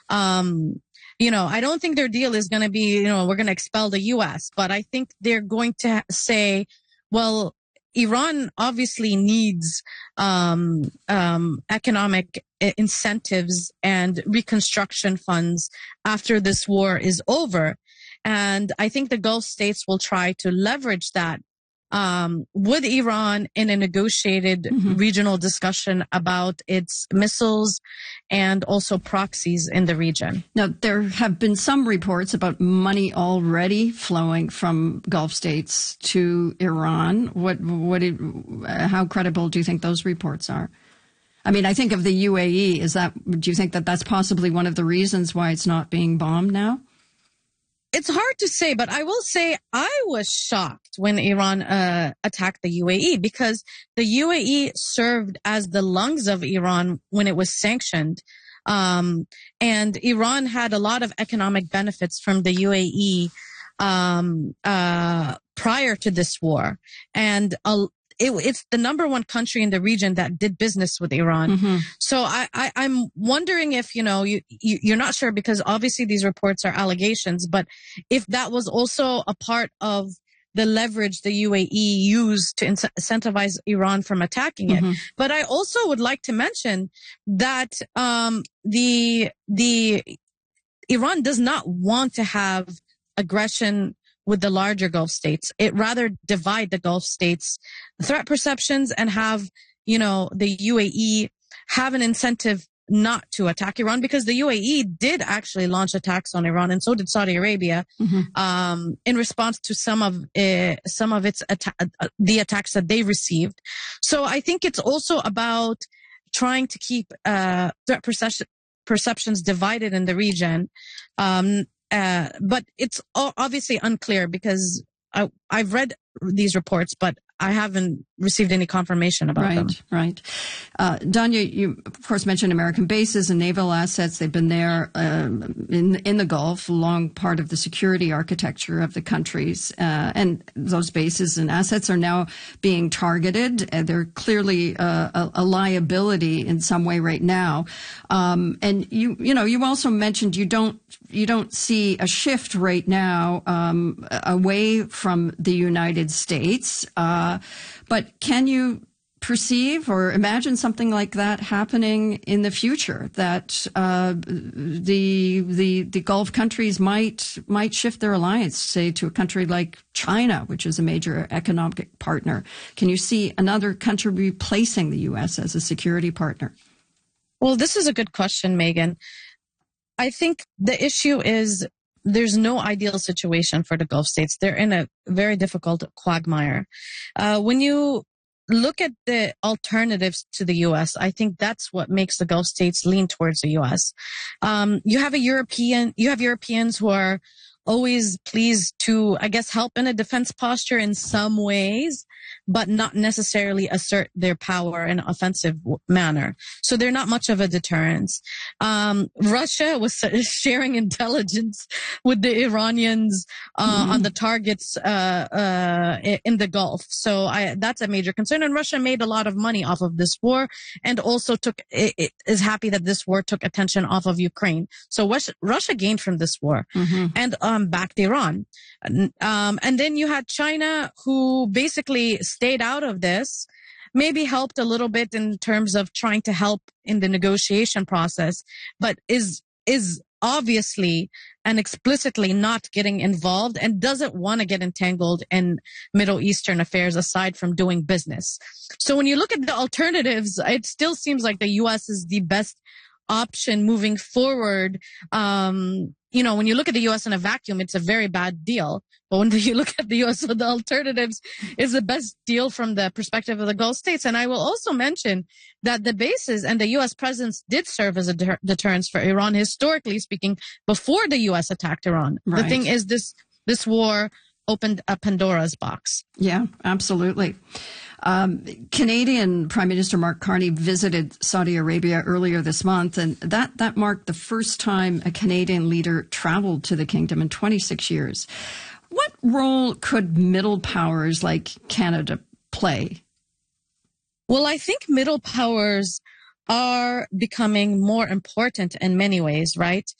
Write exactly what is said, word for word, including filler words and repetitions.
Um, you know, I don't think their deal is going to be, you know, we're going to expel the U S, but I think they're going to say, well, Iran obviously needs um, um, economic incentives and reconstruction funds after this war is over. And I think the Gulf states will try to leverage that um, with Iran in a negotiated mm-hmm. regional discussion about its missiles and also proxies in the region. Now, there have been some reports about money already flowing from Gulf states to Iran. What, what, how credible do you think those reports are? I mean, I think of the U A E. Is that, do you think that that's possibly one of the reasons why it's not being bombed now? It's hard to say, but I will say I was shocked when Iran uh, attacked the U A E, because the U A E served as the lungs of Iran when it was sanctioned. Um, and Iran had a lot of economic benefits from the U A E um, uh, prior to this war. And a It, it's the number one country in the region that did business with Iran. Mm-hmm. So I, I, I'm wondering if, you know, you, you, you're not sure, because obviously these reports are allegations, but if that was also a part of the leverage the U A E used to incentivize Iran from attacking it. Mm-hmm. But I also would like to mention that um, the the Iran does not want to have aggression with the larger Gulf states. It rather divide the Gulf states' threat perceptions and have, you know, the U A E have an incentive not to attack Iran, because the U A E did actually launch attacks on Iran, and so did Saudi Arabia, mm-hmm. um, in response to some of uh, some of its atta- uh, the attacks that they received. So I think it's also about trying to keep uh, threat perception, perceptions divided in the region. Um, Uh, but it's obviously unclear, because I, I've read these reports, but I haven't received any confirmation about right, them. Right, right. Uh, Danya, you, of course, mentioned American bases and naval assets. They've been there um, in in the Gulf, a long part of the security architecture of the countries. Uh, and those bases and assets are now being targeted. Uh, they're clearly uh, a, a liability in some way right now. Um, and you, you know, you also mentioned you don't you don't see a shift right now um, away from the United States. Uh, but can you perceive or imagine something like that happening in the future, that uh, the the the Gulf countries might might shift their alliance, say, to a country like China, which is a major economic partner? Can you see another country replacing the U S as a security partner? Well, this is a good question, Megan. I think the issue is there's no ideal situation for the Gulf states. They're in a very difficult quagmire. Uh, when you look at the alternatives to the U S, I think that's what makes the Gulf states lean towards the U S. Um, you have a European, you have Europeans who are always pleased to, I guess, help in a defense posture in some ways, but not necessarily assert their power in an offensive manner. So they're not much of a deterrence. Um, Russia was sharing intelligence with the Iranians uh, mm-hmm. on the targets uh, uh, in the Gulf. So I, that's a major concern. And Russia made a lot of money off of this war, and also took it, it is happy that this war took attention off of Ukraine. So Russia, Russia gained from this war, mm-hmm. and um, backed Iran. Um, and then you had China, who basically stayed out of this, maybe helped a little bit in terms of trying to help in the negotiation process, but is is obviously and explicitly not getting involved and doesn't want to get entangled in Middle Eastern affairs aside from doing business. So when you look at the alternatives, it still seems like the U S is the best option moving forward. Um, you know, when you look at the U S in a vacuum, it's a very bad deal. But when you look at the U S with the alternatives, is the best deal from the perspective of the Gulf states. And I will also mention that the bases and the U S presence did serve as a deter- deterrence for Iran, historically speaking, before the U S attacked Iran. Right. The thing is, this this war opened a Pandora's box. Yeah, absolutely. Um, Canadian Prime Minister Mark Carney visited Saudi Arabia earlier this month, and that, that marked the first time a Canadian leader traveled to the kingdom in twenty-six years. What role could middle powers like Canada play? Well, I think middle powers are becoming more important in many ways, right?